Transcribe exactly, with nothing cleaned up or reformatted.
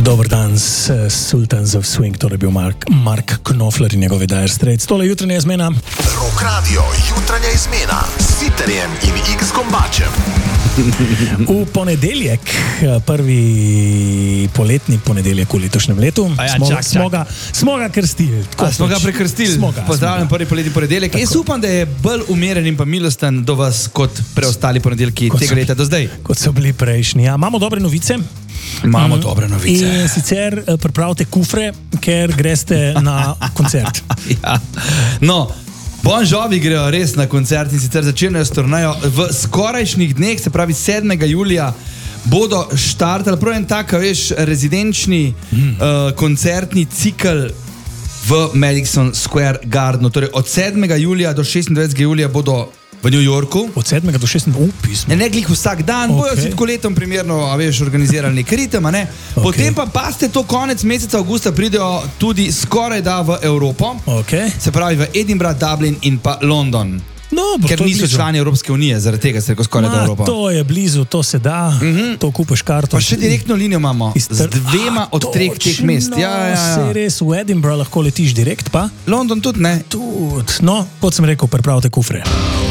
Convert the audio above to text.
Dober dan, s Sultans of Swing, torej bil Mark, Mark Knopfler in njegove Dire Straits. Tole jutranja izmena. Rock Radio, jutranja izmena s Sitterjem in X-Kombačem. V ponedeljek, prvi poletni ponedeljek v letošnjem letu, ja, smo, čak, smo, čak. ga, smo ga krstili. A, smo ga prekrstili. Pozdravljam prvi poletni ponedeljek. Tako. Jaz upam, da je bolj umeren in pa milosten do vas kot preostali ponedeljki Kot tega so- leta do zdaj. Kot so bili prejšnji. Ja, imamo dobre novice. Imamo dobre novice. In sicer eh, pripravite kufre, ker greste na koncert. Ja. No, Bon Jovi grejo res na koncert in sicer začenjajo s turnejo v skorajšnjih dneh, se pravi sedmega julija, bodo štartali prav en tak, veš, rezidenčni mm. uh, koncertni cikl v Madison Square Gardenu. Torej od sedmega julija do šestindvajsetega julija bodo v New Yorku. Od sedmega do šestnajstega upismo. Ne, ne glih vsak dan, Ok. okay. bojo si tako letom primerno, a veš, organizirali nek ritem, a ne. Potem Ok. pa paste to konec meseca avgusta pridejo tudi skoraj da v Evropo, Okay. se pravi v Edinburgh, Dublin in pa London. No, bo Ker to niso blizu. člani Evropske unije, zaradi tega se reko skoraj da Ma, Evropa. to je blizu, to se da, mm-hmm. to kupaš karto. Pa še direktno linijo imamo Iz z Tr- dvema A, od treh teh točno, mest. Ja, ja, saj ja. res, v Edinburgh lahko letiš direkt, pa London tudi ne. tudi. No, kot sem rekel, pripravite kufre.